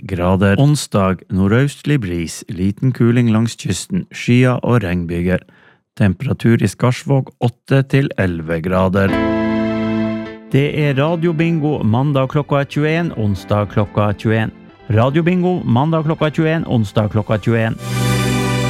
grader. Onsdag nordøstlig bris, liten kuling langs kysten, skyer og regnbyger. Temperatur i Skarsvåg 8 til 11 grader. Det Radio Bingo mandag klokka 21, onsdag klokka 21. Radio Bingo mandag klokka 21, onsdag klokka 21.